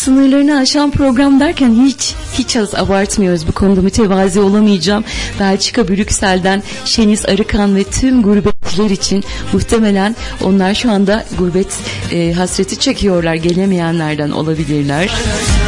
sınırlarını aşan program derken hiç az abartmıyoruz. Bu konuda mütevazi olamayacağım. Belçika Brüksel'den Şeniz Arıkan ve tüm gurbetçiler için muhtemelen onlar şu anda gurbet hasreti çekiyorlar. Gelemeyenlerden olabilirler.